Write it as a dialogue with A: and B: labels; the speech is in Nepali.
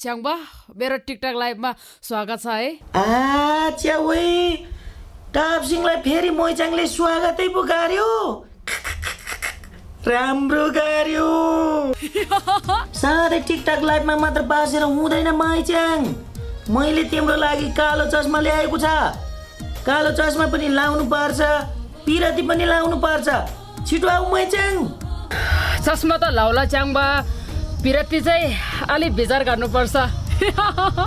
A: च्याङबा मेरो टिकटक लाइभमा स्वागत छ है
B: च्याउई टापसिंहलाई फेरि मोइचाङले स्वागतै पो गर्यो राम्रो गर्यो साधै टिकटक लाइभमा मात्र बासेर हुँदैन मोइचाङ मैले तिम्रो लागि कालो चस्मा ल्याएको छ कालो चस्मा पनि लाउनु पर्छ पिरती पनि लाउनु पर्छ छिटो आऊ मोइचाङ
A: चस्मा त लाउला च्याङबा पिरती चाहिँ अलि विचार गर्नुपर्छ